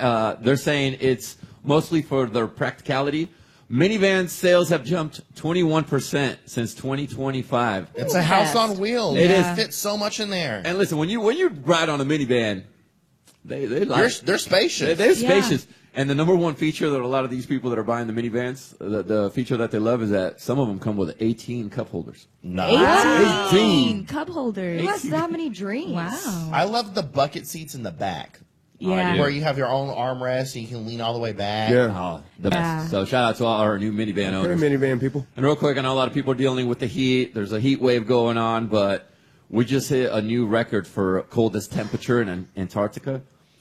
they're saying it's mostly for their practicality. Minivan sales have jumped 21% since 2025. It's a house on wheels. It is. It fits so much in there. And listen, when you ride on a minivan, they're spacious. They're spacious. And the number one feature that a lot of these people that are buying the minivans, the feature that they love is that some of them come with 18 cup holders. Nice. 18 cup holders. Who has that many dreams? Wow. I love the bucket seats in the back. Yeah. Where you have your own armrest and you can lean all the way back. Yeah. Oh, the best. So shout out to all our new minivan owners. Hey, minivan people. And real quick, I know a lot of people are dealing with the heat. There's a heat wave going on, but we just hit a new record for coldest temperature in Antarctica.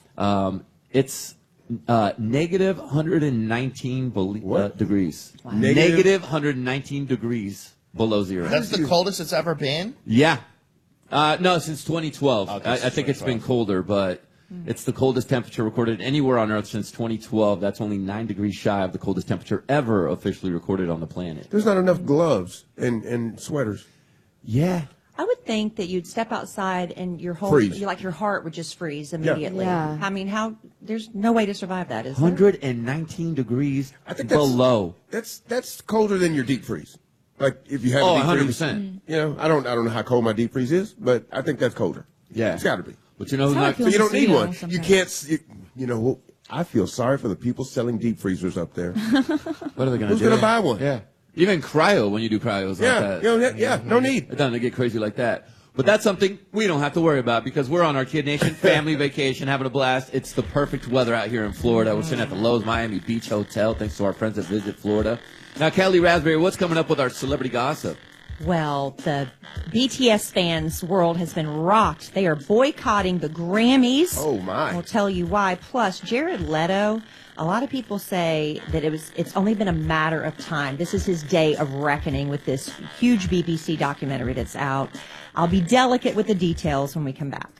It's negative 119 degrees. Wow. Negative 119 degrees below zero. That's the coldest it's ever been? Yeah. No, since 2012. Okay, I think it's been colder, but it's the coldest temperature recorded anywhere on Earth since 2012. That's only 9 degrees shy of the coldest temperature ever officially recorded on the planet. There's not enough gloves and sweaters. Yeah. I would think that you'd step outside and your whole, Freeze. your heart would just freeze immediately. Yeah. I mean, there's no way to survive that, is there? 119 degrees I think below. That's colder than your deep freeze. Like if you have Oh, a deep freeze. 100%. You know, I don't know how cold my deep freeze is, but I think that's colder. Yeah. It's got to be. But you know who's how I not... feel So you don't need one. sometimes. You can't. You know, I feel sorry for the people selling deep freezers up there. What are they going to do? Who's going to buy one? Yeah. Even cryo, when you do cryos like Yeah. that. You know, no need. It doesn't get crazy like that. But that's something we don't have to worry about because we're on our Kid Nation family vacation, having a blast. It's the perfect weather out here in Florida. We're sitting at the Lowe's Miami Beach Hotel, thanks to our friends at Visit Florida. Now, Kelly Raspberry, what's coming up with our celebrity gossip? Well, the BTS fans' world has been rocked. They are boycotting the Grammys. Oh, my. We'll tell you why. Plus, Jared Leto, a lot of people say that it's only been a matter of time. This is his day of reckoning with this huge BBC documentary that's out. I'll be delicate with the details when we come back.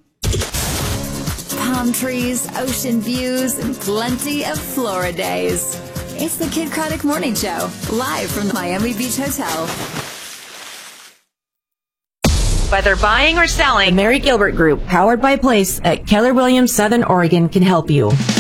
Palm trees, ocean views, and plenty of Florida days. It's the Kid Craddock Morning Show, live from the Miami Beach Hotel. Whether buying or selling, the Mary Gilbert Group, powered by Place at Keller Williams, Southern Oregon, can help you.